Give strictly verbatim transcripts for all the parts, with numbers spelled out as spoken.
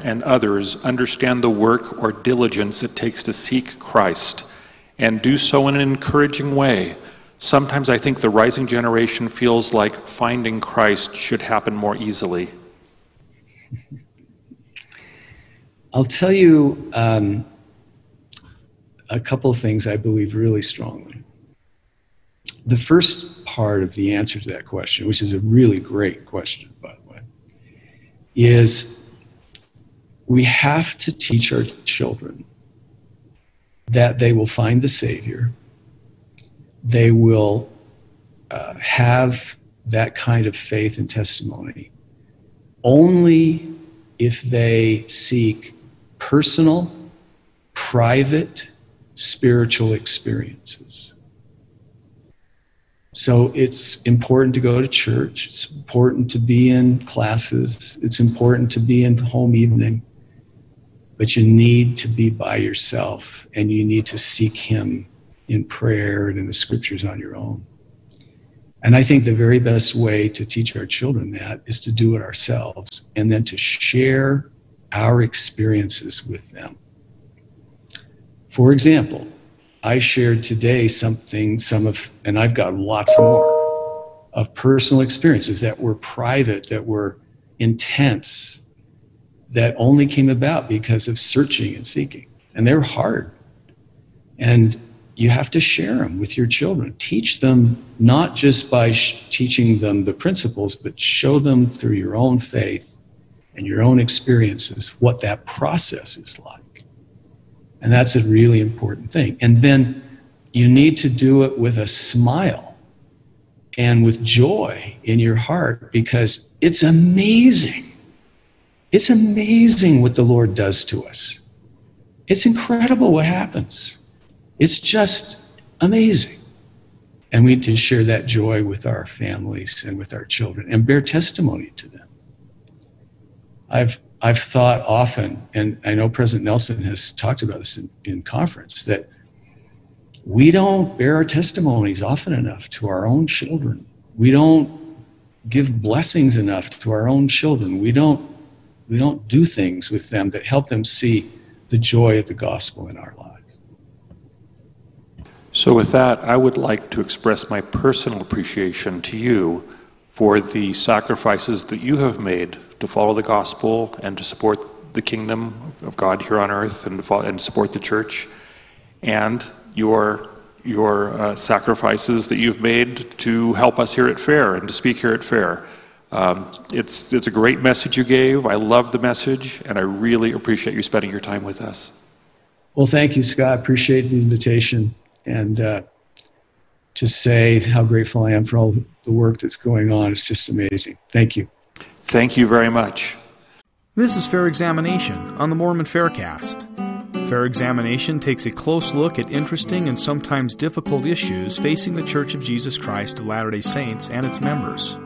and others understand the work or diligence it takes to seek Christ and do so in an encouraging way. Sometimes I think the rising generation feels like finding Christ should happen more easily. I'll tell you um, a couple of things I believe really strongly. The first part of the answer to that question, which is a really great question, by the way, is we have to teach our children that they will find the Savior. They will uh, have that kind of faith and testimony only if they seek personal, private, spiritual experiences. So it's important to go to church. It's important to be in classes. It's important to be in home evening. But you need to be by yourself, and you need to seek Him in prayer and in the scriptures on your own. And I think the very best way to teach our children that is to do it ourselves, and then to share our experiences with them. For example, I shared today something, some of, and I've got lots more, of personal experiences that were private, that were intense, that only came about because of searching and seeking. And they're hard. And you have to share them with your children. Teach them not just by sh- teaching them the principles, but show them through your own faith and your own experiences what that process is like. And that's a really important thing. And then you need to do it with a smile and with joy in your heart, because it's amazing. It's amazing what the Lord does to us. It's incredible what happens. It's just amazing. And we need to share that joy with our families and with our children and bear testimony to them. I've I've thought often, and I know President Nelson has talked about this in, in conference, that we don't bear our testimonies often enough to our own children. We don't give blessings enough to our own children. We don't we don't do things with them that help them see the joy of the gospel in our lives. So with that, I would like to express my personal appreciation to you for the sacrifices that you have made to follow the gospel and to support the kingdom of God here on earth and to follow, and support the church, and your your uh, sacrifices that you've made to help us here at Fair and to speak here at Fair. Um, it's it's a great message you gave. I love the message, and I really appreciate you spending your time with us. Well, thank you, Scott. Appreciate the invitation, and uh, to say how grateful I am for all the work that's going on. It's just amazing. Thank you. Thank you very much. This is Fair Examination on the Mormon Faircast. Fair Examination takes a close look at interesting and sometimes difficult issues facing the Church of Jesus Christ of Latter-day Saints and its members.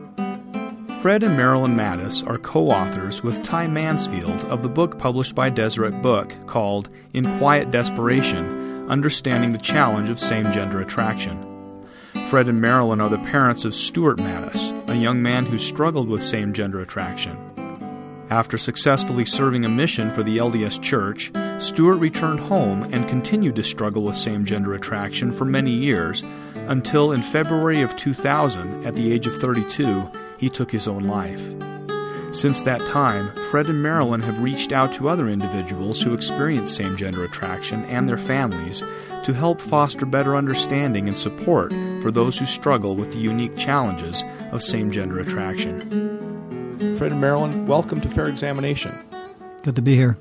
Fred and Marilyn Mattis are co-authors with Ty Mansfield of the book published by Deseret Book called In Quiet Desperation, Understanding the Challenge of Same-Gender Attraction. Fred and Marilyn are the parents of Stuart Mattis, a young man who struggled with same-gender attraction. After successfully serving a mission for the L D S Church, Stuart returned home and continued to struggle with same-gender attraction for many years, until in February of two thousand, at the age of thirty-two, he took his own life. Since that time, Fred and Marilyn have reached out to other individuals who experience same-gender attraction and their families to help foster better understanding and support for those who struggle with the unique challenges of same-gender attraction. Fred and Marilyn, welcome to Fair Examination. Good to be here.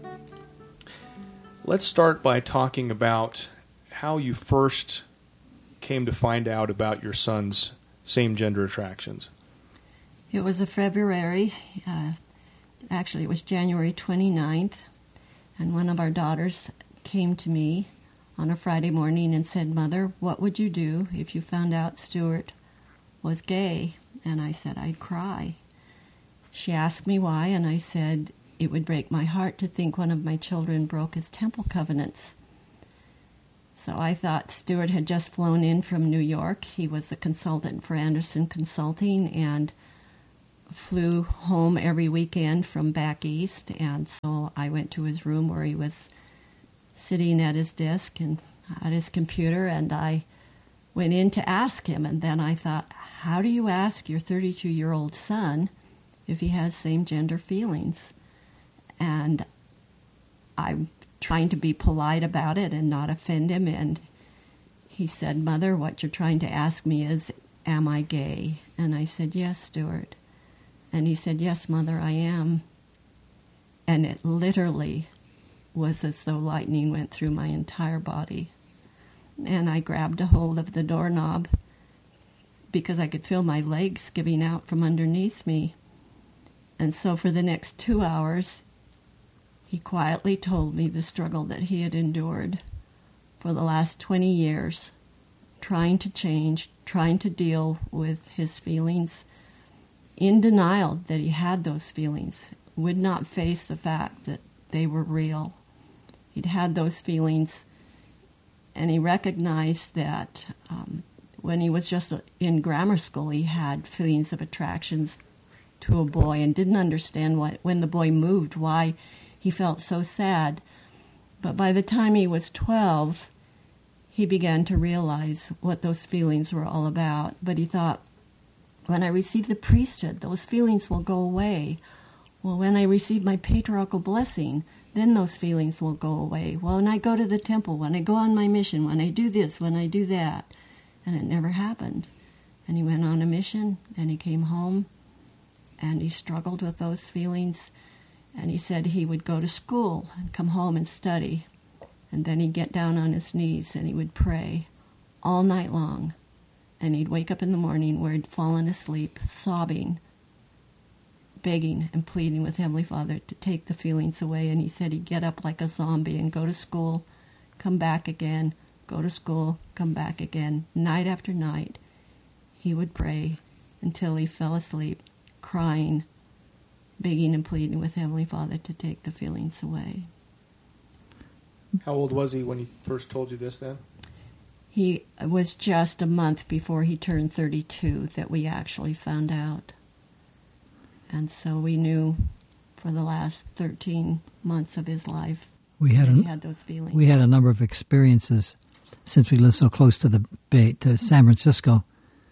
Let's start by talking about how you first came to find out about your son's same-gender attractions. It was a February, uh, actually it was January twenty-ninth, and one of our daughters came to me on a Friday morning and said, "Mother, what would you do if you found out Stuart was gay?" And I said, "I'd cry." She asked me why, and I said, "It would break my heart to think one of my children broke his temple covenants." So I thought Stuart had just flown in from New York. He was a consultant for Anderson Consulting, and flew home every weekend from back east, and so I went to his room where he was sitting at his desk and at his computer, and I went in to ask him, and then I thought, how do you ask your thirty-two-year-old son if he has same-gender feelings? And I'm trying to be polite about it and not offend him, and he said, Mother, what you're trying to ask me is, am I gay? And I said, yes, Stuart. And he said, yes, Mother, I am. And it literally was as though lightning went through my entire body. And I grabbed a hold of the doorknob because I could feel my legs giving out from underneath me. And so for the next two hours, he quietly told me the struggle that he had endured for the last twenty years, trying to change, trying to deal with his feelings, in denial that he had those feelings, would not face the fact that they were real. He'd had those feelings, and he recognized that um, when he was just in grammar school, he had feelings of attractions to a boy and didn't understand why, when the boy moved, why he felt so sad. But by the time he was twelve, he began to realize what those feelings were all about. But he thought, when I receive the priesthood, those feelings will go away. Well, when I receive my patriarchal blessing, then those feelings will go away. Well, when I go to the temple, when I go on my mission, when I do this, when I do that. And it never happened. And he went on a mission, and he came home, and he struggled with those feelings. And he said he would go to school and come home and study. And then he'd get down on his knees, and he would pray all night long. And he'd wake up in the morning where he'd fallen asleep, sobbing, begging and pleading with Heavenly Father to take the feelings away. And he said he'd get up like a zombie and go to school, come back again, go to school, come back again. Night after night, he would pray until he fell asleep, crying, begging and pleading with Heavenly Father to take the feelings away. How old was he when he first told you this then? He was just a month before he turned thirty-two that we actually found out. And so we knew for the last thirteen months of his life we had that a, he had those feelings. We had a number of experiences since we lived so close to the Bay, to San Francisco,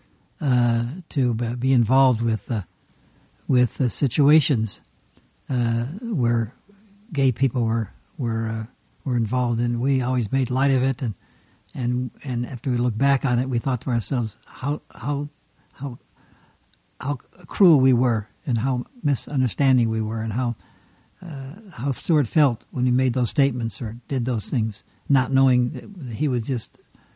uh, to be involved with uh, with uh, situations uh, where gay people were were uh, were involved, and we always made light of it. And and and after we looked back on it, we thought to ourselves how how how how cruel we were, and how misunderstanding we were, and how uh, how Stuart felt when he made those statements or did those things, not knowing that he was just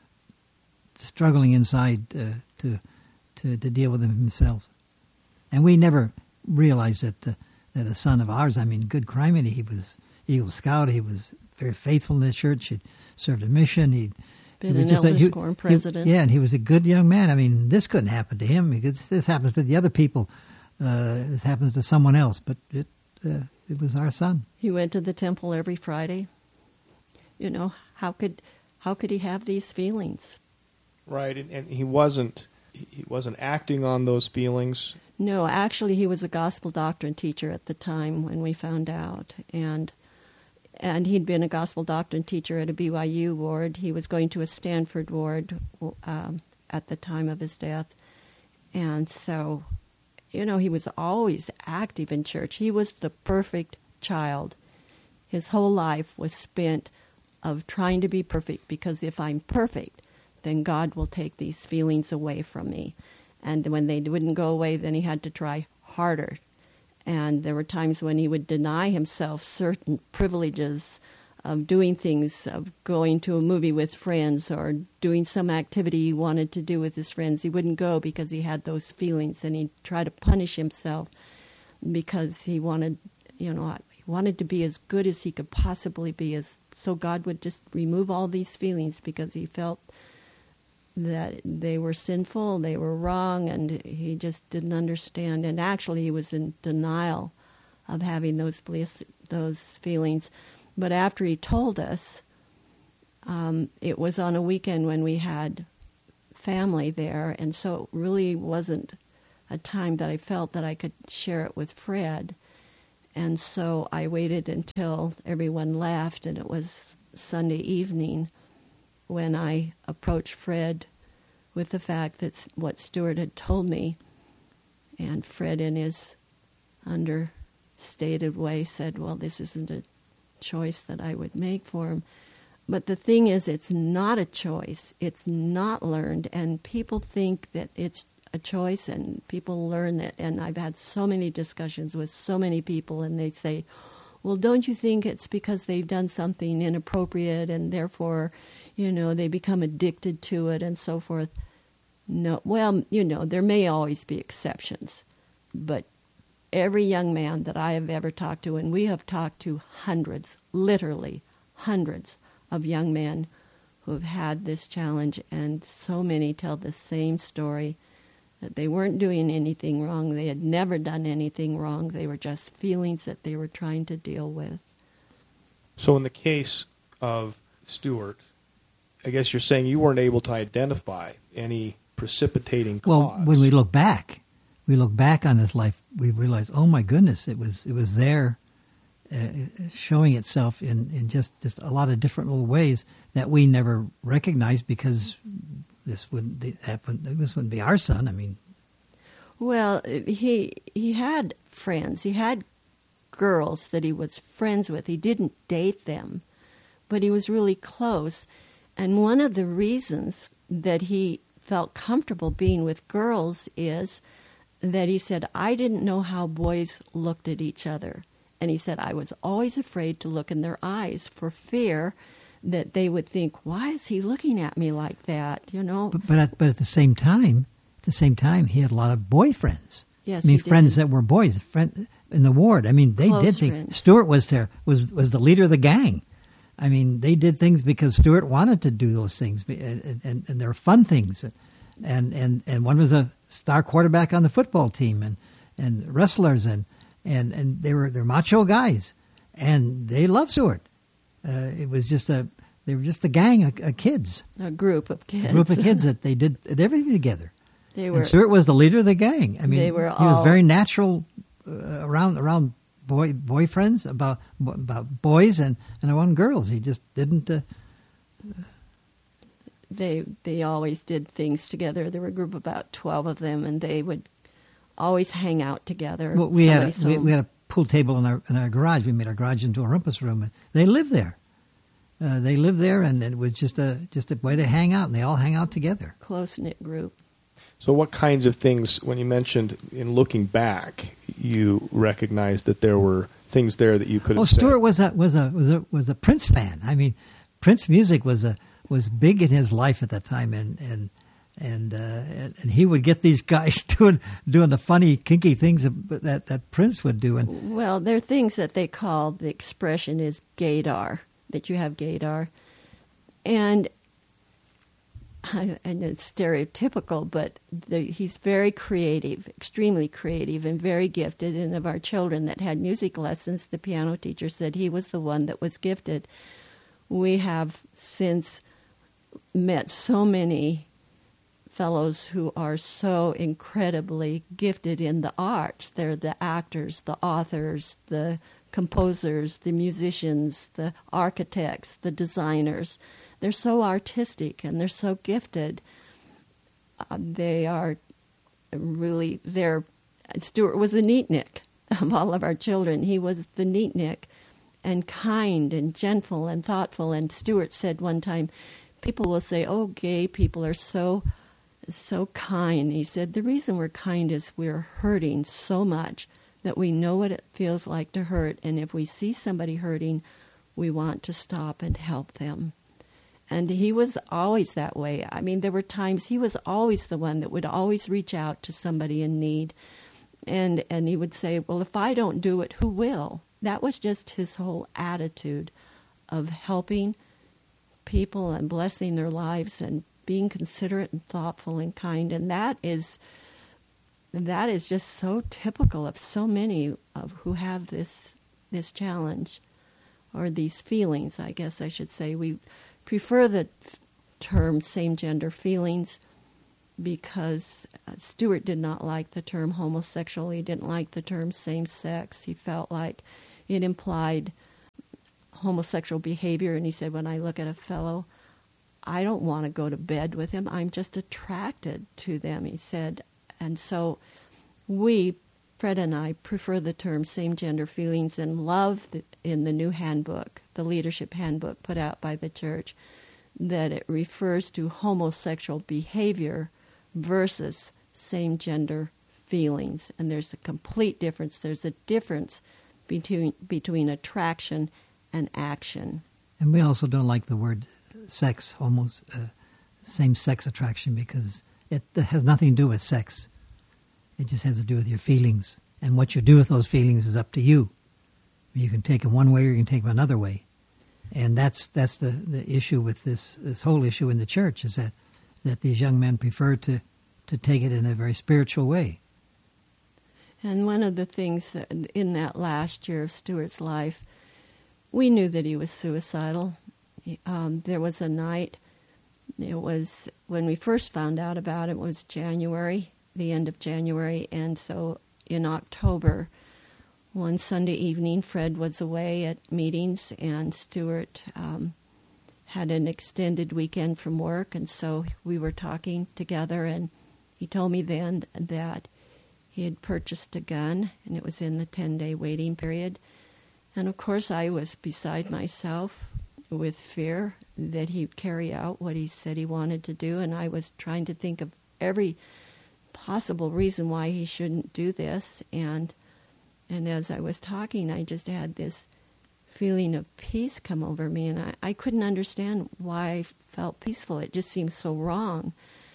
struggling inside uh, to to to deal with them himself. And we never realized that the, that a son of ours, I mean, good criminy, he was Eagle Scout, he was very faithful in the church, he'd served a mission, he'd been he an just a- Elder he- Scorn he- president. yeah, and he was a good young man. I mean, this couldn't happen to him because this happens to the other people. Uh, this happens to someone else, but it uh, it was our son. He went to the temple every Friday. You know, how could how could he have these feelings? Right, and, and he wasn't he wasn't acting on those feelings. No, actually, he was a gospel doctrine teacher at the time when we found out, and and he'd been a gospel doctrine teacher at a B Y U ward. He was going to a Stanford ward um, at the time of his death, and so, you know, he was always active in church. He was the perfect child. His whole life was spent of trying to be perfect, because if I'm perfect, then God will take these feelings away from me. And when they wouldn't go away, then he had to try harder. And there were times when he would deny himself certain privileges of doing things, of going to a movie with friends or doing some activity he wanted to do with his friends. He wouldn't go because he had those feelings, and he'd try to punish himself because he wanted, you know, he wanted to be as good as he could possibly be, as so God would just remove all these feelings because he felt that they were sinful, they were wrong, and he just didn't understand. And actually, he was in denial of having those bliss, those feelings. But after he told us, um, it was on a weekend when we had family there, and so it really wasn't a time that I felt that I could share it with Fred. And so I waited until everyone left, and it was Sunday evening when I approached Fred with the fact that what Stuart had told me. And Fred, in his understated way, said, well, this isn't a choice that I would make for him. But the thing is, it's not a choice. It's not learned. And people think that it's a choice, and people learn that. And I've had so many discussions with so many people, and they say, well, don't you think it's because they've done something inappropriate and therefore, you know, they become addicted to it and so forth? No. Well, you know, there may always be exceptions. But every young man that I have ever talked to, and we have talked to hundreds, literally hundreds, of young men who have had this challenge, and so many tell the same story, that they weren't doing anything wrong. They had never done anything wrong. They were just feelings that they were trying to deal with. So in the case of Stuart, I guess you're saying you weren't able to identify any precipitating cause. Well, when we look back, we look back on his life, we realize, oh my goodness, it was it was there, uh, showing itself in, in just, just a lot of different little ways that we never recognized, because this wouldn't happen. This wouldn't be our son. I mean, well, he he had friends. He had girls that he was friends with. He didn't date them, but he was really close. And one of the reasons that he felt comfortable being with girls is that he said, I didn't know how boys looked at each other. And he said, I was always afraid to look in their eyes for fear that they would think, why is he looking at me like that, you know? But but at, but at the same time, at the same time, he had a lot of boyfriends. Yes, I mean, he friends did. that were boys, friend in the ward. I mean, they Close did things. friends. Stuart was there, was was the leader of the gang. I mean, they did things because Stuart wanted to do those things, and and, and they were fun things. And, and and one was a star quarterback on the football team, and, and wrestlers, and, and, and they were they're macho guys, and they loved Stuart. Uh, it was just a they were just a gang of, of kids, A group of kids. a group of kids that they did everything together. They were, And Stuart was the leader of the gang. I mean, They were he was all- very natural uh, around around boy boyfriends about about boys and and around girls. He just didn't. Uh, they they always did things together. There were a group of about twelve of them, and they would always hang out together. well, we had a, Somebody's we, home. we had a pool table in our in our garage. We made our garage into a rumpus room, and they lived there. Uh, they lived there, and it was just a just a way to hang out, and they all hang out together. Close-knit group. So what kinds of things, when you mentioned in looking back, you recognized that there were things there that you could have Oh, said? Stuart was a was a was a was a Prince fan. I mean, Prince music was a was big in his life at that time, and and and uh, and, and he would get these guys doing doing the funny, kinky things that that Prince would do. And Well, there are things that they call, the expression is gaydar, that you have gaydar. And and it's stereotypical, but the, he's very creative, extremely creative, and very gifted. And of our children that had music lessons, the piano teacher said he was the one that was gifted. We have since met so many fellows who are so incredibly gifted in the arts. They're the actors, the authors, the composers, the musicians, the architects, the designers. They're so artistic and they're so gifted. Uh, they are really, they're, Stuart was a neatnik of all of our children. He was the neatnik, and kind and gentle and thoughtful. And Stuart said one time, people will say, oh, gay people are so, so kind. He said, the reason we're kind is we're hurting so much that we know what it feels like to hurt. And if we see somebody hurting, we want to stop and help them. And he was always that way. I mean, there were times he was always the one that would always reach out to somebody in need. And and he would say, well, if I don't do it, who will? That was just his whole attitude of helping people and blessing their lives and being considerate and thoughtful and kind. And that is that is just so typical of so many of who have this this challenge, or these feelings, I guess I should say. We prefer the term same-gender feelings because Stuart did not like the term homosexual. He didn't like the term same-sex. He felt like it implied homosexual behavior, and he said, when I look at a fellow, I don't want to go to bed with him. I'm just attracted to them, he said. And so we, Fred and I, prefer the term same-gender feelings and love the, in the new handbook, the leadership handbook put out by the church, that it refers to homosexual behavior versus same-gender feelings. And there's a complete difference. There's a difference between between attraction and action. And we also don't like the word sex, almost uh, same-sex attraction, because it, it has nothing to do with sex. It just has to do with your feelings. And what you do with those feelings is up to you. You can take them one way or you can take them another way. And that's that's the, the issue with this this whole issue in the church, is that, that these young men prefer to, to take it in a very spiritual way. And one of the things that in that last year of Stuart's life, we knew that he was suicidal. Um, there was a night, it was when we first found out about it, was January, the end of January, and so in October, one Sunday evening, Fred was away at meetings, and Stuart um, had an extended weekend from work, and so we were talking together, and he told me then that he had purchased a gun, and it was in the ten-day waiting period. And of course, I was beside myself with fear that he'd carry out what he said he wanted to do, and I was trying to think of every possible reason why he shouldn't do this, and And as I was talking, I just had this feeling of peace come over me, and I, I couldn't understand why I felt peaceful. It just seemed so wrong.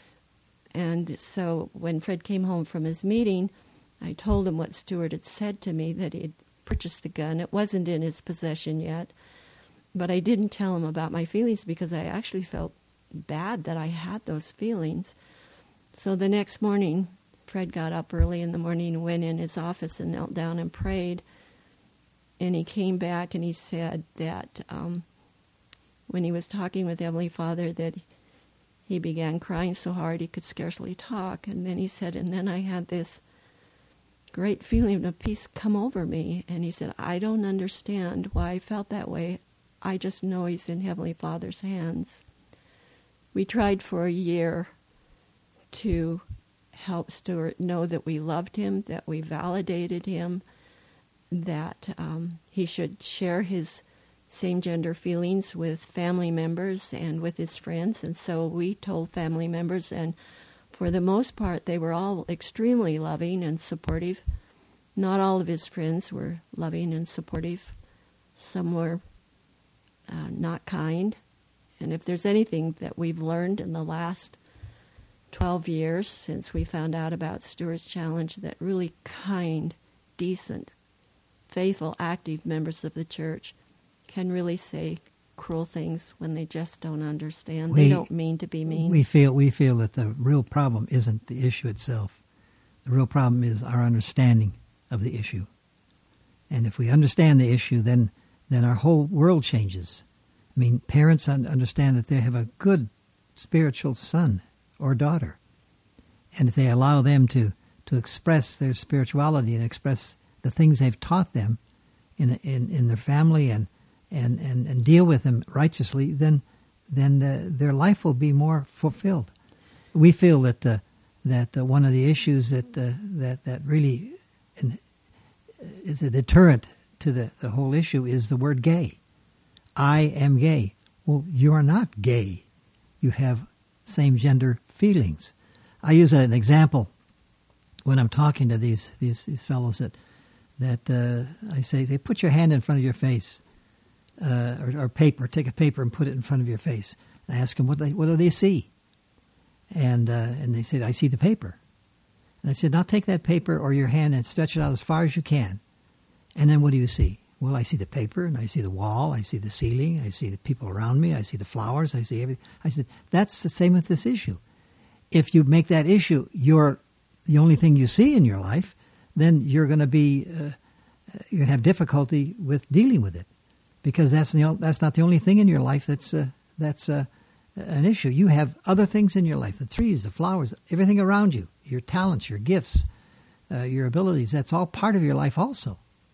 And so when Fred came home from his meeting, I told him what Stuart had said to me, that he had purchased the gun. It wasn't in his possession yet, but I didn't tell him about my feelings because I actually felt bad that I had those feelings. So the next morning, Fred got up early in the morning and went in his office and knelt down and prayed. And he came back and he said that um, when he was talking with Heavenly Father, that he began crying so hard he could scarcely talk. And then he said, and then I had this great feeling of peace come over me. And he said, I don't understand why I felt that way. I just know he's in Heavenly Father's hands. We tried for a year to help Stuart know that we loved him, that we validated him, that um, he should share his same-gender feelings with family members and with his friends. And so we told family members, and for the most part, they were all extremely loving and supportive. Not all of his friends were loving and supportive. Some were uh, not kind. And if there's anything that we've learned in the last twelve years since we found out about Stuart's challenge, that really kind, decent, faithful, active members of the church can really say cruel things when they just don't understand. We, they don't mean to be mean. We feel we feel that the real problem isn't the issue itself. The real problem is our understanding of the issue. And if we understand the issue, then then our whole world changes. I mean, parents understand that they have a good spiritual son or daughter. And if they allow them to, to express their spirituality and express the things they've taught them in in, in their family and, and, and, and deal with them righteously, then then the, their life will be more fulfilled. We feel that the, that the, one of the issues that uh, that that really in, is a deterrent to the, the whole issue is the word gay. I am gay. Well, you are not gay. You have same-gender feelings. I use an example when I'm talking to these these, these fellows that that uh, I say, they put your hand in front of your face, uh, or, or paper. Take a paper and put it in front of your face. And I ask them, what they what do they see? And uh, and they said, I see the paper. And I said, now take that paper or your hand and stretch it out as far as you can. And then what do you see? Well, I see the paper, and I see the wall, I see the ceiling, I see the people around me, I see the flowers, I see everything. I said, that's the same with this issue. If you make that issue your the only thing you see in your life, then you're going to be uh, you're going to have difficulty with dealing with it, because that's the that's not the only thing in your life that's uh, that's uh, an issue. You have other things in your life, the trees, the flowers, everything around you, your talents, your gifts, uh, your abilities. That's all part of your life also.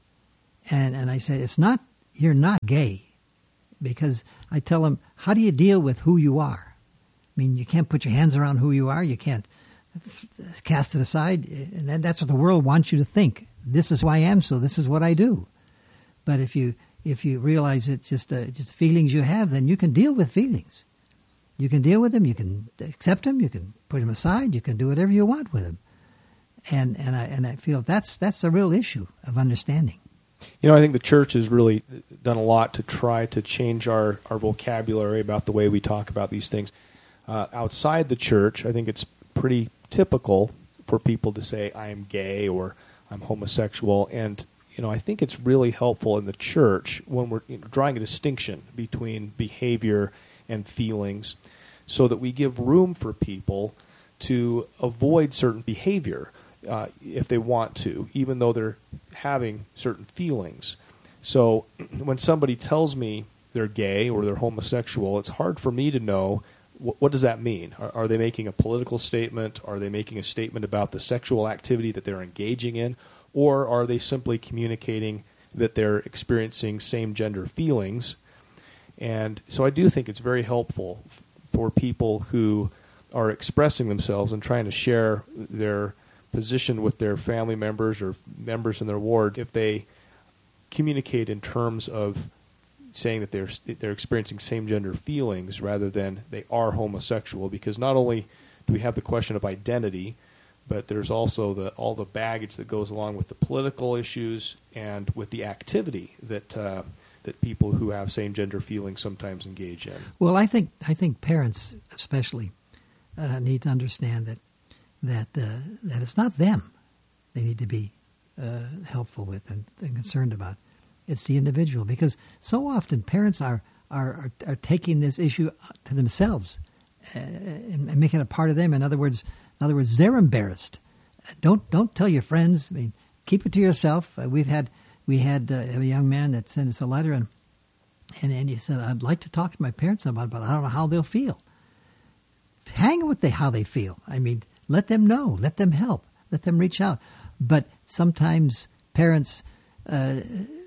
And and I say, it's not, you're not gay. Because I tell them, how do you deal with who you are? I mean, you can't put your hands around who you are. You can't cast it aside. And that, that's what the world wants you to think. This is who I am, so this is what I do. But if you if you realize it's just uh, just feelings you have, then you can deal with feelings. You can deal with them. You can accept them. You can put them aside. You can do whatever you want with them. And and I and I feel that's that's the real issue of understanding. You know, I think the church has really done a lot to try to change our, our vocabulary about the way we talk about these things. Uh, outside the church, I think it's pretty typical for people to say, I am gay or I'm homosexual. And, you know, I think it's really helpful in the church when we're you know, drawing a distinction between behavior and feelings so that we give room for people to avoid certain behavior. Uh, if they want to, even though they're having certain feelings. So when somebody tells me they're gay or they're homosexual, it's hard for me to know what, what does that mean. Are, are they making a political statement? Are they making a statement about the sexual activity that they're engaging in? Or are they simply communicating that they're experiencing same-gender feelings? And so I do think it's very helpful f- for people who are expressing themselves and trying to share their position with their family members or members in their ward, if they communicate in terms of saying that they're they're experiencing same-gender feelings rather than they are homosexual, because not only do we have the question of identity, but there's also the all the baggage that goes along with the political issues and with the activity that uh, that people who have same-gender feelings sometimes engage in. Well, I think I think parents especially uh, need to understand that that uh, that it's not them they need to be uh, helpful with and, and concerned about. It's the individual, because so often parents are are, are, are taking this issue to themselves uh, and, and making it a part of them. In other words, in other words, they're embarrassed. Don't don't tell your friends. I mean, keep it to yourself. Uh, we've had we had uh, a young man that sent us a letter, and, and and he said, I'd like to talk to my parents about it, but I don't know how they'll feel. Hang with the, how they feel. I mean, let them know. Let them help. Let them reach out. But sometimes parents uh,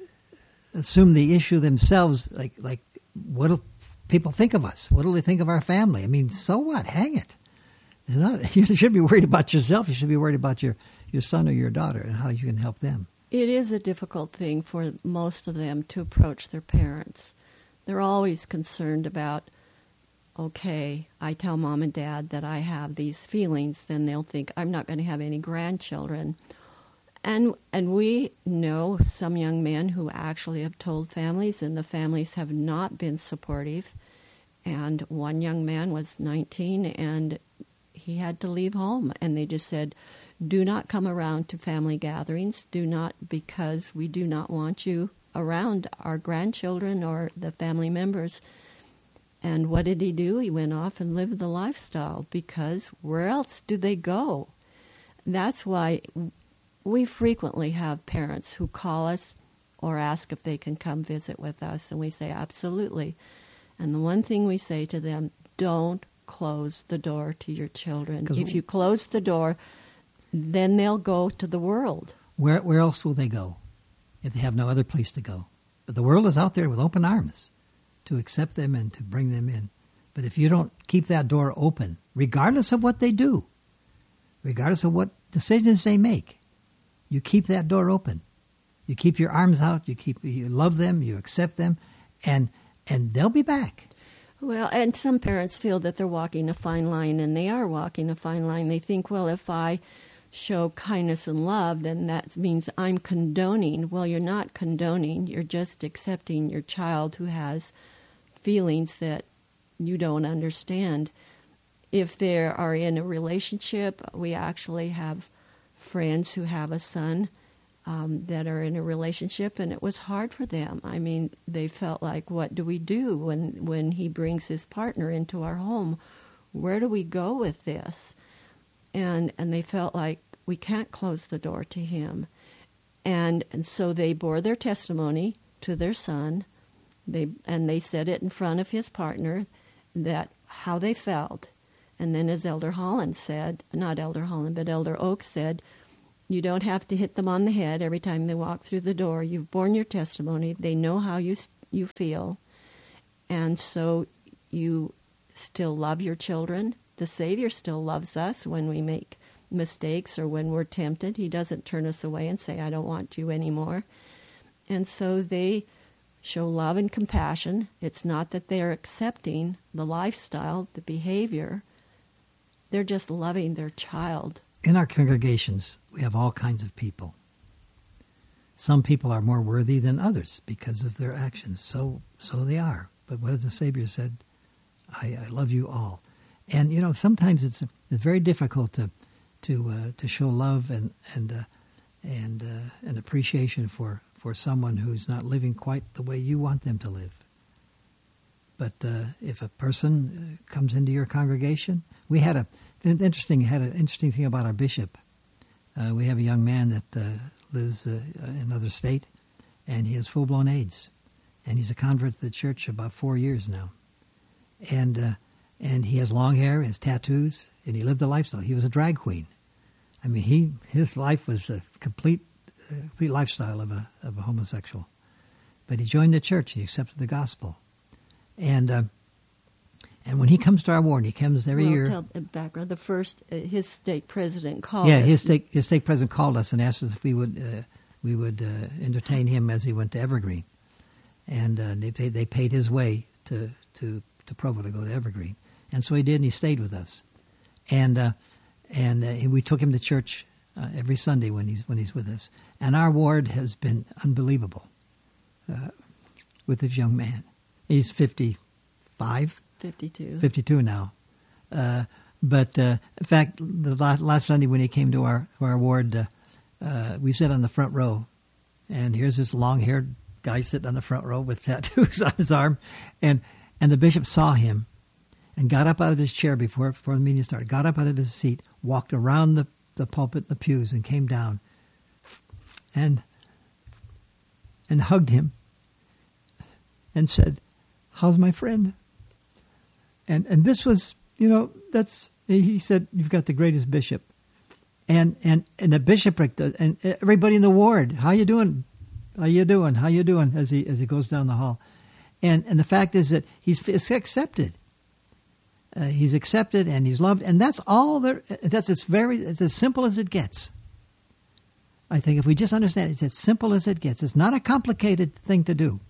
assume the issue themselves, like, like what'll people think of us? What'll they think of our family? I mean, so what? Hang it. It's not, you should be worried about yourself. You should be worried about your, your son or your daughter and how you can help them. It is a difficult thing for most of them to approach their parents. They're always concerned about, okay, I tell mom and dad that I have these feelings, then they'll think I'm not going to have any grandchildren. And and we know some young men who actually have told families, and the families have not been supportive. And one young man was nineteen, and he had to leave home. And they just said, do not come around to family gatherings. Do not, because we do not want you around our grandchildren or the family members. And what did he do? He went off and lived the lifestyle, because where else do they go? That's why we frequently have parents who call us or ask if they can come visit with us, and we say absolutely. And the one thing we say to them, don't close the door to your children. If you close the door, then they'll go to the world. Where where else will they go if they have no other place to go? But the world is out there with open arms to accept them and to bring them in. But if you don't keep that door open, regardless of what they do, regardless of what decisions they make, you keep that door open. You keep your arms out, you keep you love them, you accept them, and and they'll be back. Well, and some parents feel that they're walking a fine line, and they are walking a fine line. They think, well, if I show kindness and love, then that means I'm condoning. Well, you're not condoning. You're just accepting your child who has feelings that you don't understand. If they are in a relationship, we actually have friends who have a son um, that are in a relationship, and it was hard for them. I mean, they felt like, what do we do when, when he brings his partner into our home? Where do we go with this? And and they felt like we can't close the door to him. And and so they bore their testimony to their son. They and they said it in front of his partner that how they felt. And then as Elder Holland said, not Elder Holland, but Elder Oak said, you don't have to hit them on the head every time they walk through the door. You've borne your testimony. They know how you you feel. And so you still love your children. The Savior still loves us when we make mistakes or when we're tempted. He doesn't turn us away and say, I don't want you anymore. And so they show love and compassion. It's not that they're accepting the lifestyle, the behavior. They're just loving their child. In our congregations, we have all kinds of people. Some people are more worthy than others because of their actions. So so they are. But what has the Savior said? I, I love you all. And, you know, sometimes it's it's very difficult to to uh, to show love and and uh, and uh, an appreciation for, for someone who's not living quite the way you want them to live. But uh, if a person comes into your congregation, we had a an interesting had an interesting thing about our bishop. Uh, we have a young man that uh, lives uh, in another state, and he has full blown AIDS, and he's a convert to the church about four years now, and uh, and he has long hair, has tattoos, and he lived a lifestyle. He was a drag queen. I mean, he his life was a complete uh, complete lifestyle of a of a homosexual, but he joined the church. He accepted the gospel, and. Uh, And when he comes to our ward, he comes every well, year. Tell the background. The first, uh, his stake president called Yeah, us. his stake his stake president called us and asked us if we would uh, we would uh, entertain him as he went to Evergreen, and uh, they paid, they paid his way to, to to Provo to go to Evergreen, and so he did, and he stayed with us, and uh, and uh, we took him to church uh, every Sunday when he's when he's with us, and our ward has been unbelievable uh, with this young man. He's fifty-five. fifty-two. fifty-two now. Uh, but uh, in fact, the last, last Sunday when he came to our, to our ward, uh, uh, we sat on the front row. And here's this long-haired guy sitting on the front row with tattoos on his arm. And and the bishop saw him and got up out of his chair before, before the meeting started, got up out of his seat, walked around the, the pulpit, the pews, and came down and and hugged him and said, "How's my friend?" And and this was, you know, that's, he said, you've got the greatest bishop. And and, and the bishopric, and everybody in the ward, how you doing? How you doing? How you doing? As he as he goes down the hall. And and the fact is that he's accepted. Uh, he's accepted and he's loved. And that's all there, that's it's very, it's as simple as it gets. I think if we just understand, it's as simple as it gets. It's not a complicated thing to do,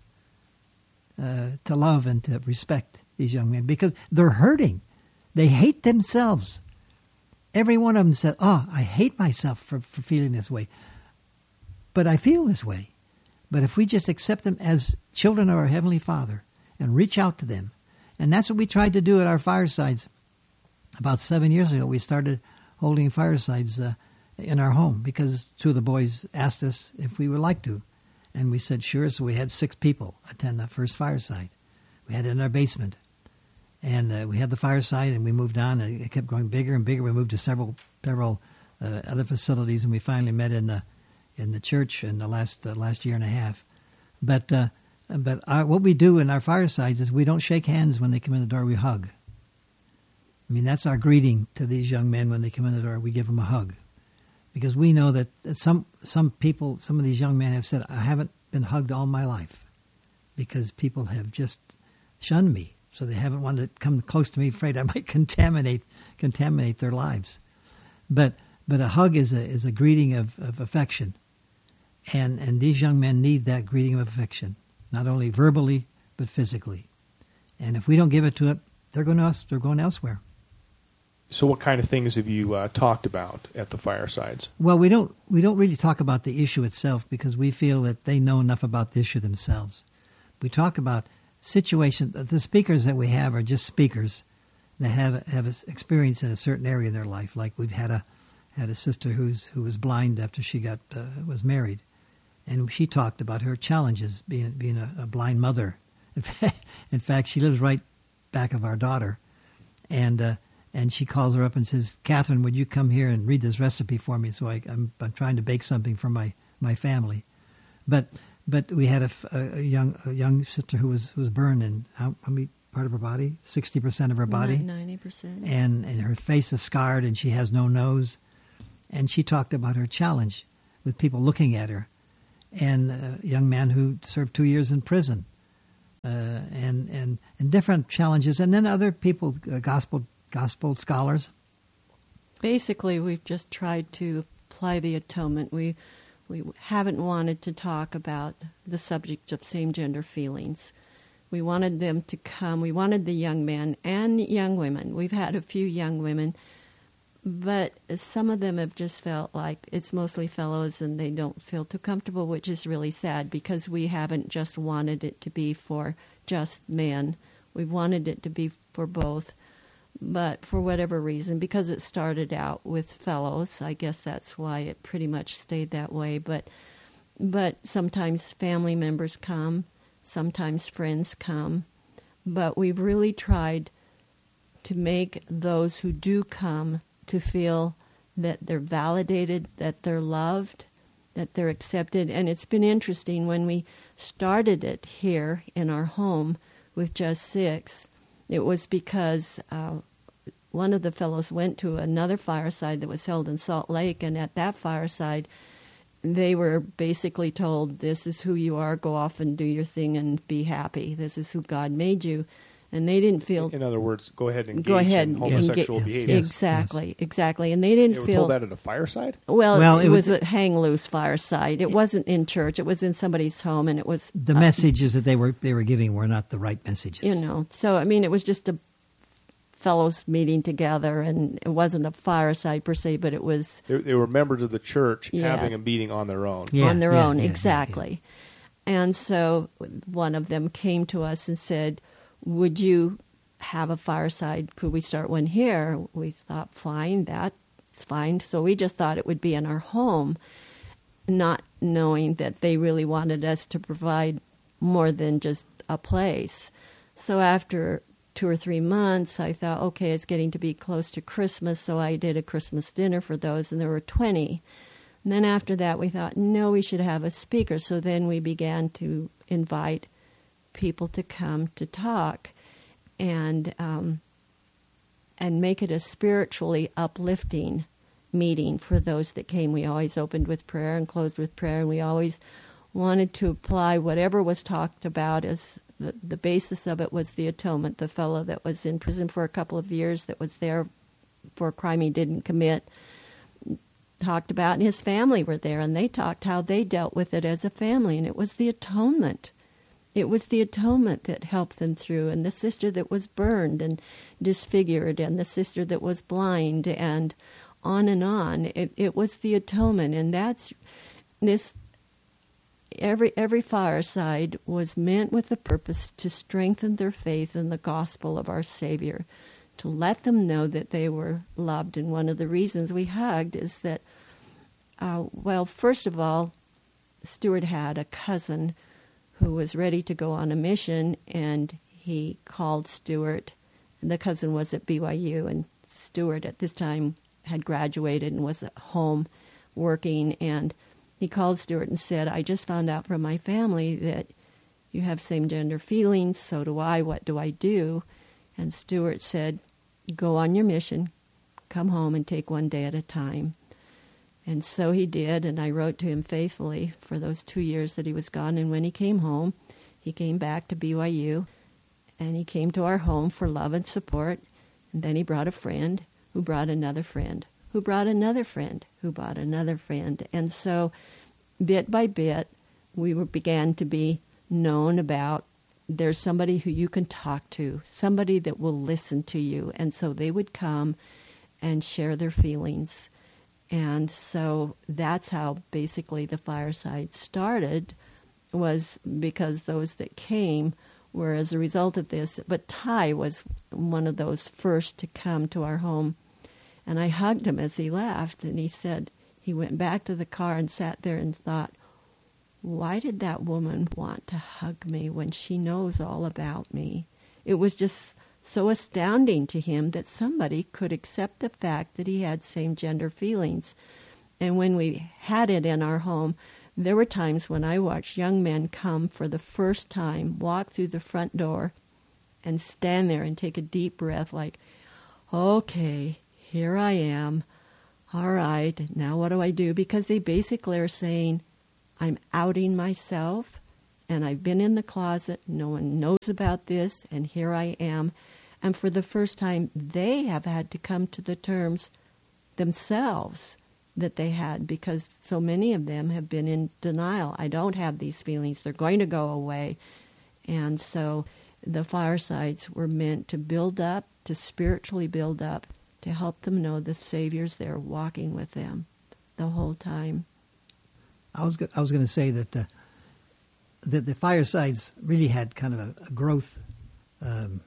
uh, to love and to respect these young men, because they're hurting. They hate themselves. Every one of them said, oh, I hate myself for, for feeling this way. But I feel this way. But if we just accept them as children of our Heavenly Father and reach out to them, and that's what we tried to do at our firesides. About seven years ago, we started holding firesides uh, in our home because two of the boys asked us if we would like to. And we said, sure. So we had six people attend that first fireside. We had it in our basement. And uh, we had the fireside, and we moved on, and it kept growing bigger and bigger. We moved to several several uh, other facilities, and we finally met in the in the church in the last uh, last year and a half. But uh, but our, what we do in our firesides is we don't shake hands when they come in the door. We hug. I mean, that's our greeting to these young men when they come in the door. We give them a hug, because we know that, that some some people, some of these young men have said, I haven't been hugged all my life because people have just shunned me. So they haven't wanted to come close to me, afraid I might contaminate contaminate their lives. But but a hug is a is a greeting of, of affection, and and these young men need that greeting of affection, not only verbally but physically. And if we don't give it to it, they're going to they're going elsewhere. So, what kind of things have you uh, talked about at the firesides? Well, we don't we don't really talk about the issue itself because we feel that they know enough about the issue themselves. We talk about situation. The speakers that we have are just speakers that have have experience in a certain area in their life. Like we've had a had a sister who's who was blind after she got uh, was married, and she talked about her challenges being being a, a blind mother. In fact, in fact, she lives right back of our daughter, and uh, and she calls her up and says, "Catherine, would you come here and read this recipe for me?" So I, I'm I'm trying to bake something for my my family, but. But we had a, a young a young sister who was who was burned, and how, how many part of her body, sixty percent of her body. ninety percent. And, and her face is scarred and she has no nose. And she talked about her challenge with people looking at her. And a young man who served two years in prison. Uh, and, and, and different challenges. And then other people, uh, gospel gospel scholars. Basically, we've just tried to apply the atonement. We we haven't wanted to talk about the subject of same-gender feelings. We wanted them to come. We wanted the young men and young women. We've had a few young women, but some of them have just felt like it's mostly fellows and they don't feel too comfortable, which is really sad because we haven't just wanted it to be for just men. We've wanted it to be for both. But for whatever reason, because it started out with fellows, I guess that's why it pretty much stayed that way. But but sometimes family members come, sometimes friends come. But we've really tried to make those who do come to feel that they're validated, that they're loved, that they're accepted. And it's been interesting when we started it here in our home with just six. It was because uh, one of the fellows went to another fireside that was held in Salt Lake, and at that fireside, they were basically told, this is who you are, go off and do your thing and be happy. This is who God made you. And they didn't feel... In other words, go ahead and engage go ahead in and homosexual engage- behavior. Yes, exactly, exactly. And they didn't They were feel... told that at a fireside? Well, Well, it, it was was- a hang-loose fireside. It wasn't in church. It was in somebody's home, and it was... The uh, messages that they were they were giving were not the right messages. You know, so, I mean, it was just a fellows meeting together, and it wasn't a fireside per se, but it was They, they were members of the church Yes. having a meeting on their own. Yeah, on their yeah, own, yeah, yeah, exactly. And so one of them came to us and said, would you have a fireside? Could we start one here? We thought, fine, that's fine. So we just thought it would be in our home, not knowing that they really wanted us to provide more than just a place. So after two or three months, I thought, okay, it's getting to be close to Christmas, so I did a Christmas dinner for those, and there were twenty. And then after that, we thought, no, we should have a speaker. So then we began to invite people to come to talk and um, and make it a spiritually uplifting meeting for those that came. We always opened with prayer and closed with prayer, and we always wanted to apply whatever was talked about as the, the basis of it was the atonement. The fellow that was in prison for a couple of years that was there for a crime he didn't commit talked about, and his family were there, and they talked how they dealt with it as a family, and it was the atonement. It was the atonement that helped them through, and the sister that was burned and disfigured, and the sister that was blind, and on and on. It, it was the atonement, and that's this. Every every fireside was meant with the purpose to strengthen their faith in the gospel of our Savior, to let them know that they were loved. And one of the reasons we hugged is that, uh, well, first of all, Stuart had a cousin who was ready to go on a mission, and he called Stuart. And the cousin was at B Y U, and Stuart at this time had graduated and was at home working, and he called Stuart and said, I just found out from my family that you have same-gender feelings, so do I, what do I do? And Stuart said, go on your mission, come home and take one day at a time. And so he did, and I wrote to him faithfully for those two years that he was gone. And when he came home, he came back to B Y U, and he came to our home for love and support. And then he brought a friend who brought another friend, who brought another friend, who brought another friend. And so bit by bit, we were, began to be known about there's somebody who you can talk to, somebody that will listen to you. And so they would come and share their feelings. And so that's how basically the fireside started, was because those that came were as a result of this. But Ty was one of those first to come to our home. And I hugged him as he left, and he said he went back to the car and sat there and thought, why did that woman want to hug me when she knows all about me? It was just so astounding to him that somebody could accept the fact that he had same-gender feelings. And when we had it in our home, there were times when I watched young men come for the first time, walk through the front door, and stand there and take a deep breath like, okay, here I am. All right, now what do I do? Because they basically are saying, I'm outing myself, and I've been in the closet. No one knows about this, and here I am. And for the first time, they have had to come to the terms themselves that they had, because so many of them have been in denial. I don't have these feelings. They're going to go away. And so the firesides were meant to build up, to spiritually build up, to help them know the Savior's there walking with them the whole time. I was go- I was going to say that uh, that the firesides really had kind of a, a growth um,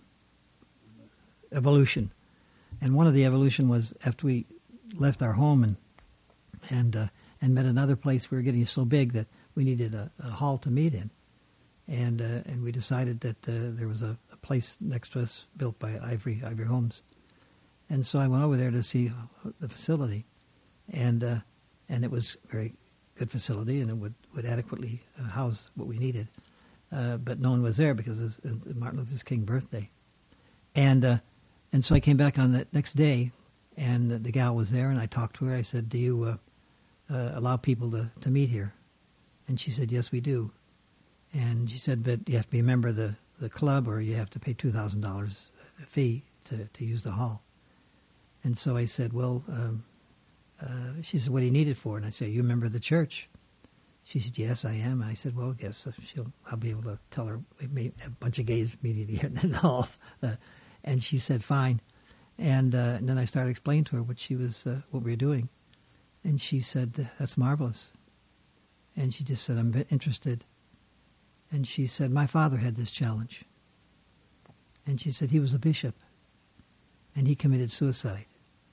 evolution, and one of the evolution was after we left our home and and uh, and met another place. We were getting so big that we needed a, a hall to meet in, and uh, and we decided that uh, there was a, a place next to us built by Ivory Ivory Homes, and so I went over there to see the facility, and uh, and it was a very good facility, and it would, would adequately uh, house what we needed, uh, but no one was there because it was uh, Martin Luther King's birthday, and uh, and so I came back on that next day, and the gal was there, and I talked to her. I said, "Do you uh, uh, allow people to, to meet here?" And she said, "Yes, we do." And she said, "But you have to be a member of the, the club, or you have to pay two thousand dollars fee to, to use the hall." And so I said, "Well," um, uh, she said, "What do you need it for?" And I said, "You a member of the church?" She said, "Yes, I am." And I said, "Well, I guess she'll, I'll be able to tell her we may have a bunch of gays meeting here in the hall." Uh, and she said, "Fine." And, uh, and then I started explaining to her what she was, uh, what we were doing. And she said, "That's marvelous." And she just said, "I'm interested." And she said, "My father had this challenge." And she said, he was a bishop, and he committed suicide.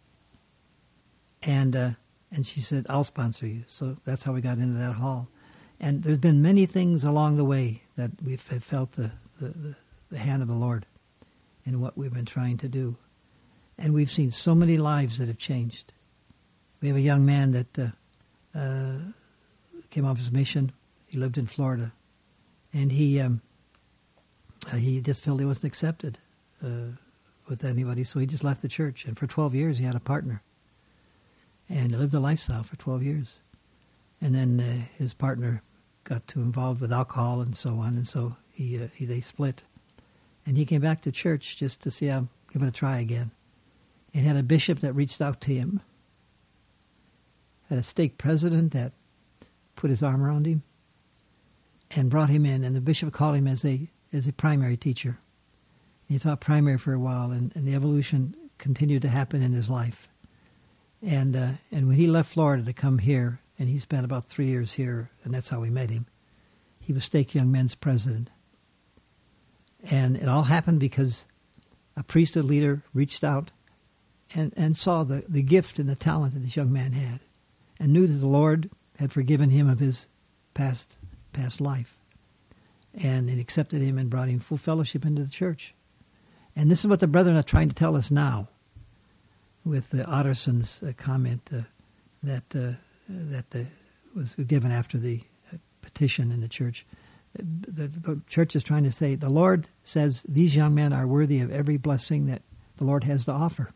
And uh, and she said, "I'll sponsor you." So that's how we got into that hall. And there's been many things along the way that we've felt the, the, the, the hand of the Lord in what we've been trying to do. And we've seen so many lives that have changed. We have a young man that uh, uh, came off his mission. He lived in Florida. And he um, uh, he just felt he wasn't accepted uh, with anybody, so he just left the church. And for twelve years, he had a partner. And lived a lifestyle for twelve years. And then uh, his partner got too involved with alcohol and so on, and so he, uh, he they split. And he came back to church just to see how, give it a try again. And had a bishop that reached out to him, had a stake president that put his arm around him and brought him in. And the bishop called him as a as a primary teacher. He taught primary for a while, and, and the evolution continued to happen in his life. And uh, and when he left Florida to come here, and he spent about three years here, and that's how we met him, he was Stake Young Men's president. And it all happened because a priesthood leader reached out and, and saw the, the gift and the talent that this young man had, and knew that the Lord had forgiven him of his past past life, and, and accepted him and brought him full fellowship into the church. And this is what the brethren are trying to tell us now, with the Otterson's uh, comment uh, that uh, that uh, was given after the uh, petition in the church. The, the church is trying to say, the Lord says these young men are worthy of every blessing that the Lord has to offer.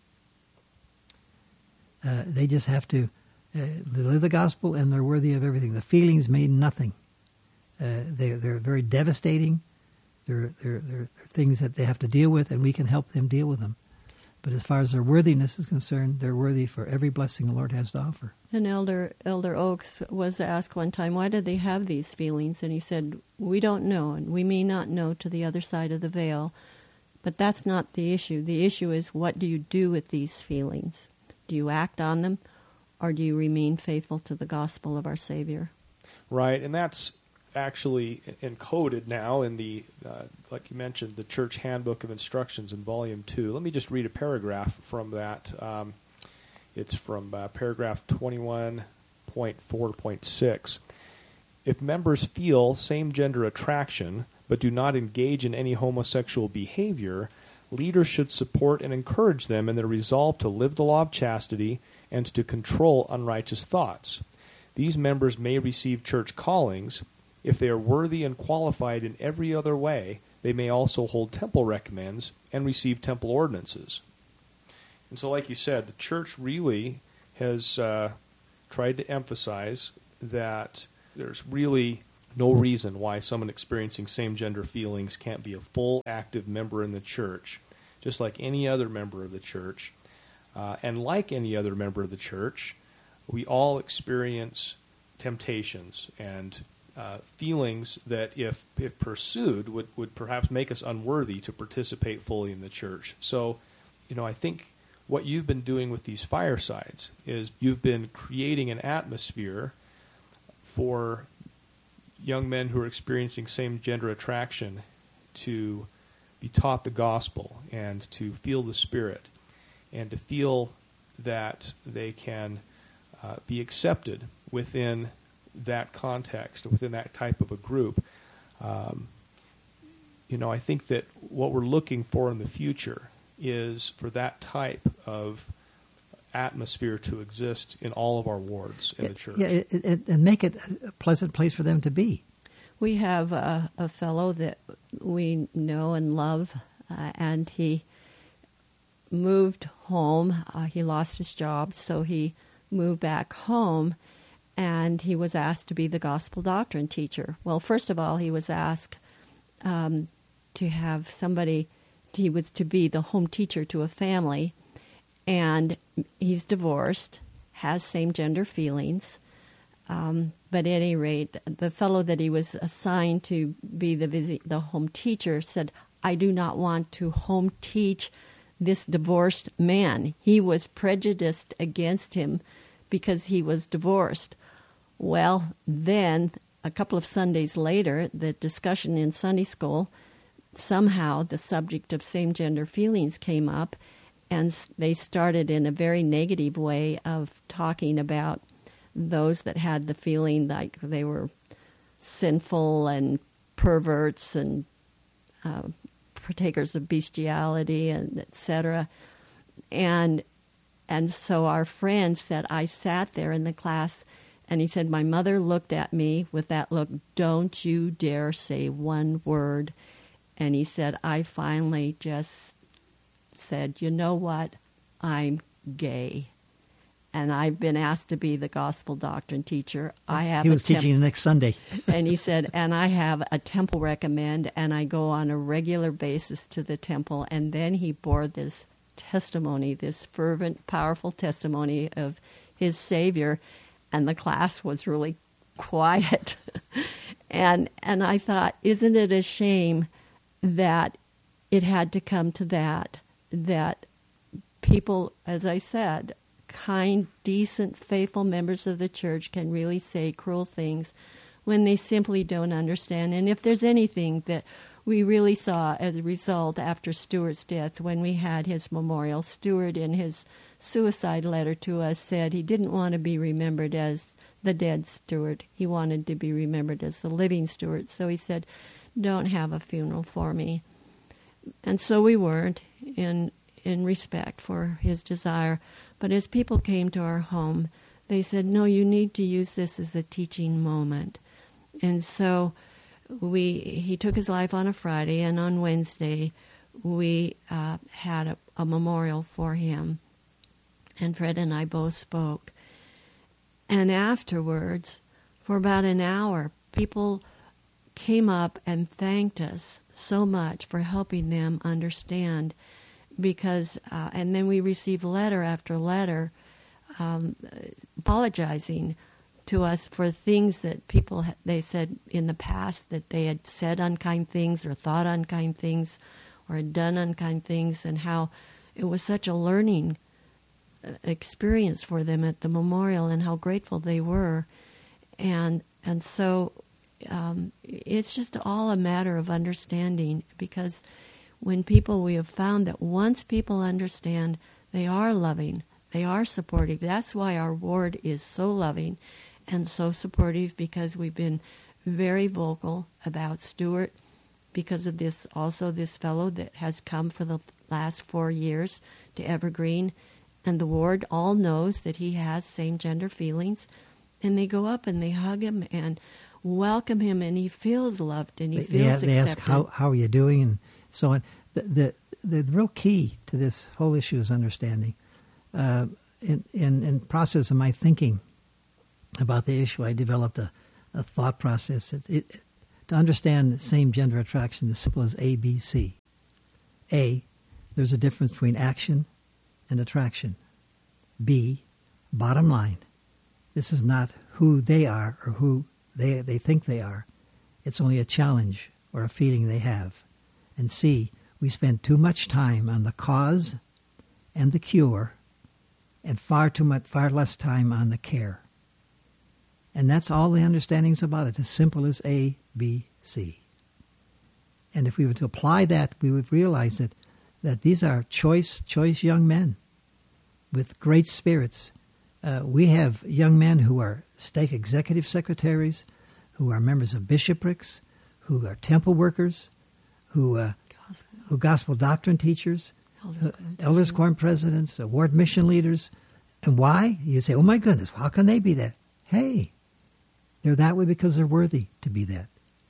Uh, they just have to uh, live the gospel, and they're worthy of everything. The feelings mean nothing. Uh, they, they're very devastating. They're, they're, they're, they're things that they have to deal with, and we can help them deal with them. But as far as their worthiness is concerned, they're worthy for every blessing the Lord has to offer. And Elder Elder Oaks was asked one time, why do they have these feelings? And he said, we don't know, and we may not know to the other side of the veil. But that's not the issue. The issue is, what do you do with these feelings? Do you act on them, or do you remain faithful to the gospel of our Savior? Right, and that's actually encoded now in the, uh, like you mentioned, the Church Handbook of Instructions in Volume two. Let me just read a paragraph from that. Um, it's from uh, paragraph twenty-one point four point six. If members feel same-gender attraction but do not engage in any homosexual behavior, leaders should support and encourage them in their resolve to live the law of chastity and to control unrighteous thoughts. These members may receive church callings. If they are worthy and qualified in every other way, they may also hold temple recommends and receive temple ordinances. And so, like you said, the church really has uh, tried to emphasize that there's really no reason why someone experiencing same-gender feelings can't be a full, active member in the church, just like any other member of the church. Uh, and like any other member of the church, we all experience temptations and uh, feelings that, if if pursued, would, would perhaps make us unworthy to participate fully in the church. So, you know, I think what you've been doing with these firesides is you've been creating an atmosphere for young men who are experiencing same-gender attraction to be taught the gospel and to feel the Spirit and to feel that they can uh, be accepted within that context, within that type of a group. Um, you know, I think that what we're looking for in the future is for that type of atmosphere to exist in all of our wards in the church. Yeah, it, it, and make it a pleasant place for them to be. We have a, a fellow that we know and love, uh, and he moved home. Uh, he lost his job, so he moved back home, and he was asked to be the gospel doctrine teacher. Well, first of all, he was asked um, to have somebody, he was to be the home teacher to a family, and he's divorced, has same-gender feelings. Um, but at any rate, the fellow that he was assigned to be the visit, the home teacher said, I do not want to home teach this divorced man. He was prejudiced against him because he was divorced. Well, then, a couple of Sundays later, the discussion in Sunday school, somehow the subject of same-gender feelings came up, and they started in a very negative way of talking about those that had the feeling like they were sinful and perverts and uh, partakers of bestiality and et cetera. And and so our friend said, I sat there in the class, and he said, my mother looked at me with that look, don't you dare say one word. And he said, I finally just said, you know what, I'm gay. And I've been asked to be the gospel doctrine teacher. I have he was a temp- teaching the next Sunday. And he said, and I have a temple recommend, and I go on a regular basis to the temple. And then he bore this testimony, this fervent, powerful testimony of his Savior, and the class was really quiet. and and I thought, isn't it a shame that it had to come to that, that people, as I said, kind, decent, faithful members of the church can really say cruel things when they simply don't understand. And if there's anything that we really saw as a result after Stuart's death, when we had his memorial, Stuart in his suicide letter to us said he didn't want to be remembered as the dead Stuart. He wanted to be remembered as the living Stuart. So he said, don't have a funeral for me. And so we weren't, in in respect for his desire. But as people came to our home, they said, no, you need to use this as a teaching moment. And so we he took his life on a Friday, and on Wednesday we uh, had a, a memorial for him. And Fred and I both spoke. And afterwards, for about an hour, people came up and thanked us so much for helping them understand. Because, uh, and then we received letter after letter um, apologizing to us for things that people, ha- they said in the past that they had said unkind things or thought unkind things or had done unkind things, and how it was such a learning experience for them at the memorial and how grateful they were. And, and so um, it's just all a matter of understanding, because when people, we have found that once people understand, they are loving, they are supportive. That's why our ward is so loving and so supportive, because we've been very vocal about Stuart, because of this, also this fellow that has come for the last four years to Evergreen, and the ward all knows that he has same-gender feelings, and they go up and they hug him, and welcome him, and he feels loved, and he They, feels they, they accepted. ask, how, how are you doing, and so on. The, the, the real key to this whole issue is understanding. Uh, in, in, in process of my thinking about the issue, I developed a, a thought process. It, it, to understand same-gender attraction, as simple as A, B, C. A, there's a difference between action and attraction. B, bottom line, this is not who they are or who they, they think they are. It's only a challenge or a feeling they have. And C, we spend too much time on the cause and the cure and far too much, far less time on the care. And that's all the understanding's about. It's as simple as A, B, C. And if we were to apply that, we would realize that, that these are choice, choice young men with great spirits. Uh, we have young men who are stake executive secretaries, who are members of bishoprics, who are temple workers, who uh, Gospel. who gospel doctrine teachers, Elders uh, Quorum. elders quorum presidents, uh, ward mission leaders. And why? You say, oh my goodness, how can they be that? Hey, they're that way because they're worthy to be that.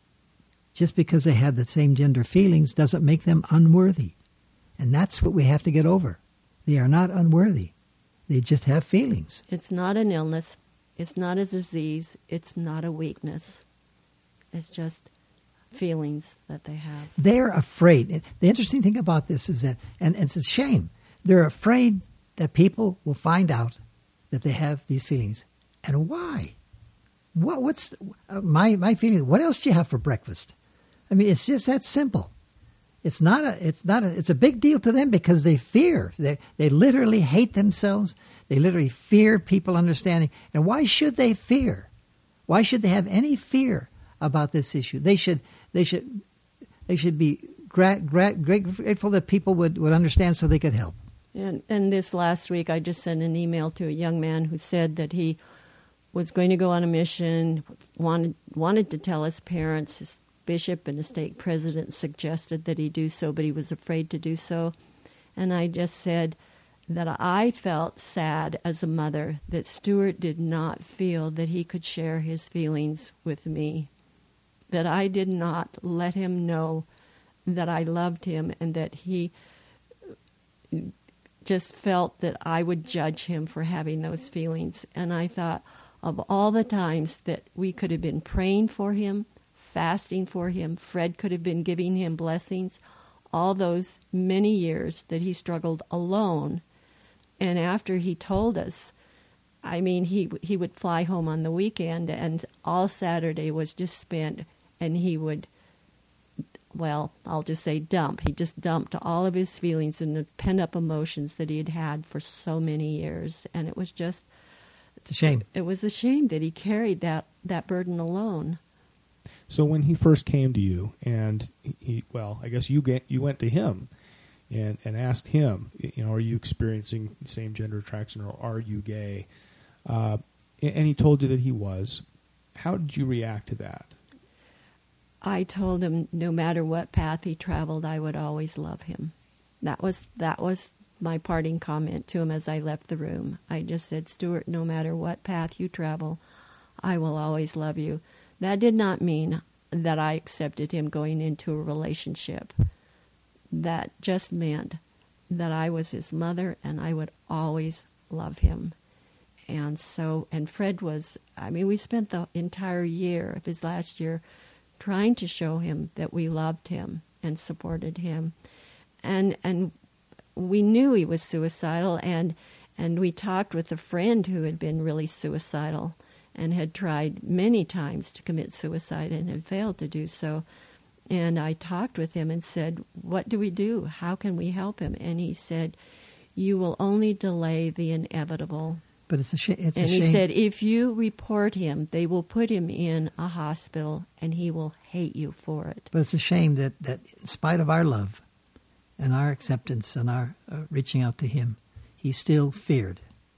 Just because they have the same gender feelings doesn't make them unworthy. And that's what we have to get over. They are not unworthy. They just have feelings. It's not an illness. It's not a disease. It's not a weakness. It's just feelings that they have. They're afraid. The interesting thing about this is that, and it's a shame, they're afraid that people will find out that they have these feelings. And why? What, what's uh, my my feeling? What else do you have for breakfast? I mean, it's just that simple. It's not a. It's not a. It's a big deal to them because they fear. They they literally hate themselves. They literally fear people understanding. And why should they fear? Why should they have any fear about this issue? They should. They should. They should be gra- gra- grateful that people would, would understand so they could help. And, and this last week, I just sent an email to a young man who said that he was going to go on a mission, wanted wanted to tell his parents. His bishop and a stake president suggested that he do so, but he was afraid to do so. And I just said that I felt sad as a mother that Stuart did not feel that he could share his feelings with me, that I did not let him know that I loved him and that he just felt that I would judge him for having those feelings. And I thought of all the times that we could have been praying for him, fasting for him, Fred could have been giving him blessings, all those many years that he struggled alone. And after he told us, I mean, he he would fly home on the weekend, and all Saturday was just spent, and he would, well, I'll just say dump. He just dumped all of his feelings and the pent-up emotions that he had had for so many years. And it was just... It's a shame. It was a shame that he carried that, that burden alone. So when he first came to you, and he, well, I guess you get, you went to him and, and asked him, you know, are you experiencing same-gender attraction or are you gay? Uh, and he told you that he was. How did you react to that? I told him no matter what path he traveled, I would always love him. That was that was my parting comment to him as I left the room. I just said, Stuart, no matter what path you travel, I will always love you. That did not mean that I accepted him going into a relationship. That just meant that I was his mother and I would always love him. And so, and Fred was, I mean, we spent the entire year of his last year trying to show him that we loved him and supported him. And and we knew he was suicidal, and and we talked with a friend who had been really suicidal and had tried many times to commit suicide and had failed to do so. And I talked with him and said, what do we do? How can we help him? And he said, you will only delay the inevitable. But it's a, sh- it's and a he shame. said, if you report him, they will put him in a hospital, and he will hate you for it. But it's a shame that, that in spite of our love and our acceptance and our uh, reaching out to him, he still feared.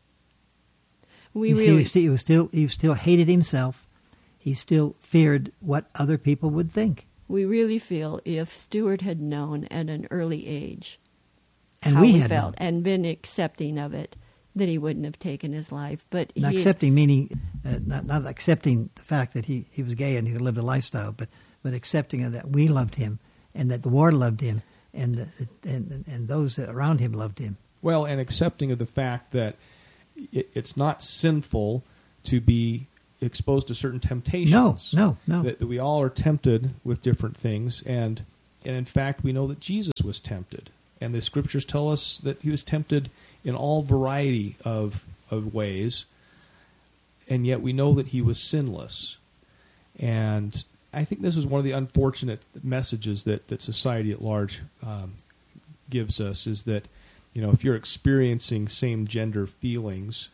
We he, really, he, still, he was still he still hated himself. He still feared what other people would think. we really feel if Stuart had known at an early age And how we we had felt known. and been accepting of it, that he wouldn't have taken his life. But Not he, accepting meaning, uh, not not accepting the fact that he, he was gay and he lived a lifestyle, but but accepting that we loved him and that the war loved him and the, and and those that around him loved him. Well, and accepting of the fact that it, it's not sinful to be exposed to certain temptations. No, no, no. That, that we all are tempted with different things, and and in fact, we know that Jesus was tempted, and the Scriptures tell us that he was tempted in all variety of of ways, and yet we know that he was sinless. And I think this is one of the unfortunate messages that, that society at large um, gives us, is that, you know, if you're experiencing same-gender feelings,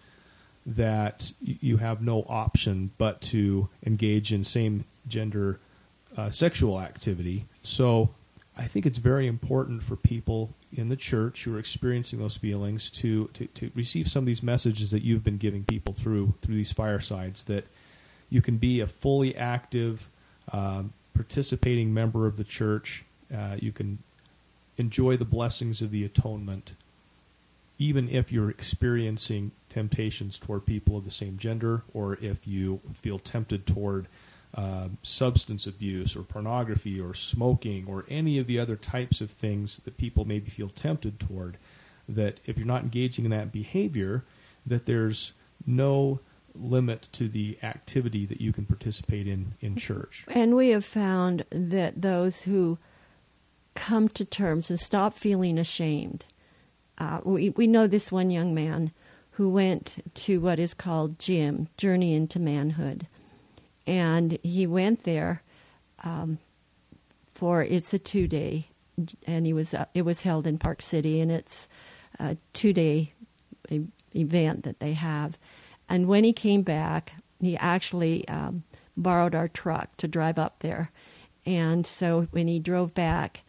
that you have no option but to engage in same-gender uh, sexual activity. So I think it's very important for people in the church who are experiencing those feelings to, to, to receive some of these messages that you've been giving people through through these firesides, that you can be a fully active, uh, participating member of the church. Uh, you can enjoy the blessings of the atonement, even if you're experiencing temptations toward people of the same gender, or if you feel tempted toward uh, substance abuse or pornography or smoking or any of the other types of things that people maybe feel tempted toward, that if you're not engaging in that behavior, that there's no limit to the activity that you can participate in in church. And we have found that those who come to terms and stop feeling ashamed, uh, we, we know this one young man who went to what is called JIM, Journey into Manhood. And he went there um, for, it's a two-day, and he was uh, it was held in Park City, and it's a two-day e- event that they have. And when he came back, he actually um, borrowed our truck to drive up there. And so when he drove back,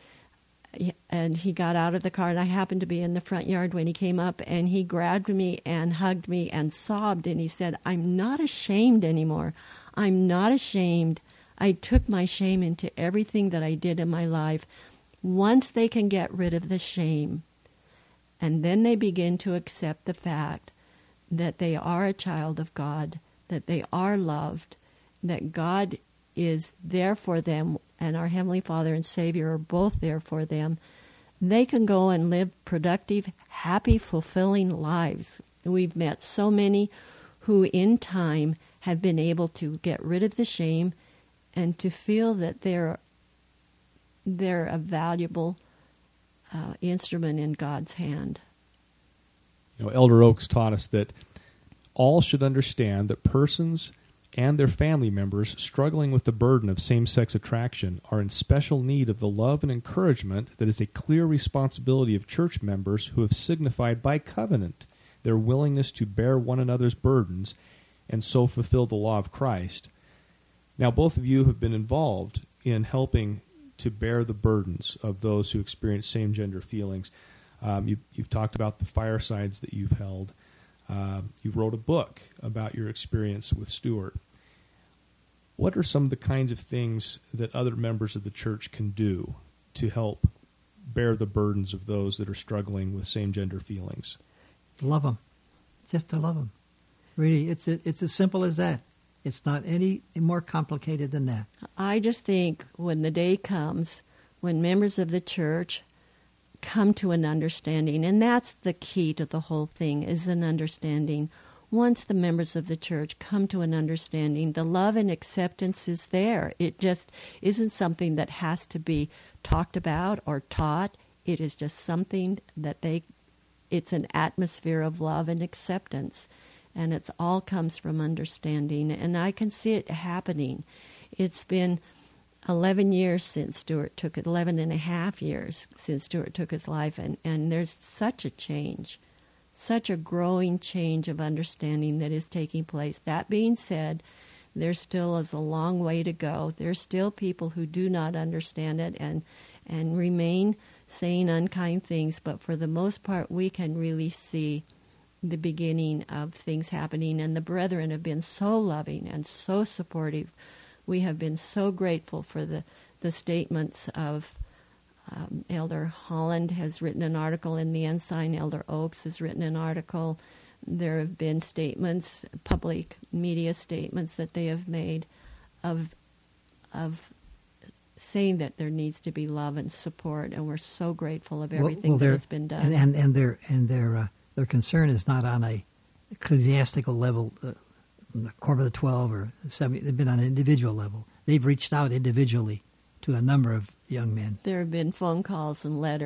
and he got out of the car, and I happened to be in the front yard when he came up, and he grabbed me and hugged me and sobbed, and he said, "I'm not ashamed anymore. I'm not ashamed. I took my shame into everything that I did in my life." Once they can get rid of the shame, and then they begin to accept the fact that they are a child of God, that they are loved, that God is there for them, and our Heavenly Father and Savior are both there for them, they can go and live productive, happy, fulfilling lives. We've met so many who in time have been able to get rid of the shame and to feel that they're they're a valuable uh, instrument in God's hand. You know, Elder Oaks taught us that all should understand that persons and their family members struggling with the burden of same-sex attraction are in special need of the love and encouragement that is a clear responsibility of church members who have signified by covenant their willingness to bear one another's burdens and so fulfill the law of Christ. Now, both of you have been involved in helping to bear the burdens of those who experience same-gender feelings. Um, you, you've talked about the firesides that you've held. Uh, you wrote a book about your experience with Stuart. What are some of the kinds of things that other members of the church can do to help bear the burdens of those that are struggling with same-gender feelings? Love them. Just to love them. Really, it's it's as simple as that. It's not any more complicated than that. I just think when the day comes when members of the church come to an understanding, and that's the key to the whole thing, is an understanding. Once the members of the church come to an understanding, the love and acceptance is there. It just isn't something that has to be talked about or taught. It is just something that they, it's an atmosphere of love and acceptance. And it all comes from understanding. And I can see it happening. It's been eleven years since Stuart took it, eleven and a half years since Stuart took his life. And, and there's such a change, such a growing change of understanding that is taking place. That being said, there still is a long way to go. There's still people who do not understand it and, and remain saying unkind things. But for the most part, we can really see the beginning of things happening, and the brethren have been so loving and so supportive. We have been so grateful for the, the statements of um, Elder Holland has written an article in the Ensign. Elder Oaks has written an article. There have been statements, public media statements that they have made of of saying that there needs to be love and support, and we're so grateful of everything well, well, that has been done. And and, and their and their uh, their concern is not on a ecclesiastical level, uh, from the Quorum of the Twelve or seventy. They've been on an individual level. They've reached out individually to a number of young men. There have been phone calls and letters